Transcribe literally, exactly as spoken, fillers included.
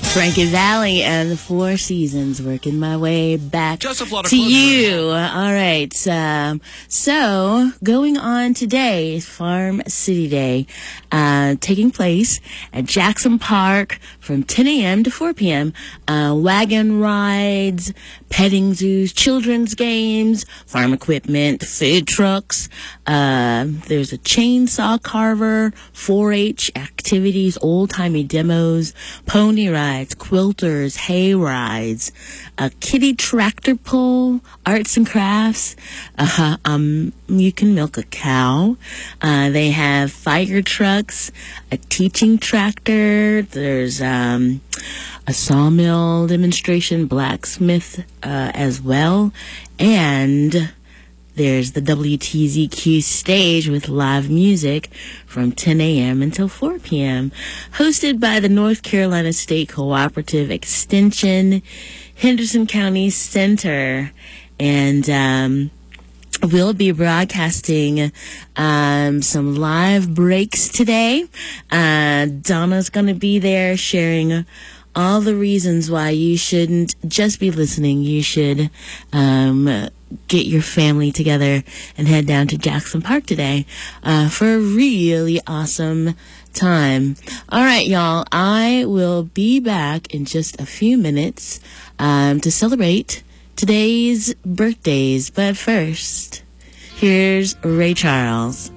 Frankie Valli and the Four Seasons, working my way back Joseph, to you. All right. Um, so, going on today is Farm City Day, uh, taking place at Jackson Park from ten a.m. to four p.m. Uh, wagon rides, petting zoos, children's games, farm equipment, food trucks. Uh, there's a chainsaw carver, four H activities, old-timey demos, pony rides, quilters, hay rides, a kiddie tractor pull, arts and crafts. Uh, um, you can milk a cow. Uh, they have fire trucks, a teaching tractor. There's um, a sawmill demonstration, blacksmith uh, as well, and there's the W T Z Q stage with live music from ten a.m. until four p.m. hosted by the North Carolina State Cooperative Extension, Henderson County Center. And um, we'll be broadcasting um, some live breaks today. Uh, Donna's going to be there sharing all the reasons why you shouldn't just be listening. You should um, get your family together and head down to Jackson Park today uh, for a really awesome time. All right, y'all. I will be back in just a few minutes um, to celebrate today's birthdays. But first, here's Ray Charles.